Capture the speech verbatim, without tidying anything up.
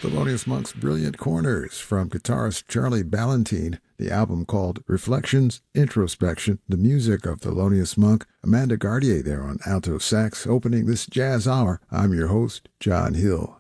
Thelonious Monk's Brilliant Corners from guitarist Charlie Ballantine, the album called Reflections, Introspection, the music of Thelonious Monk, Amanda Gardier there on alto sax, opening this jazz hour. I'm your host, John Hill.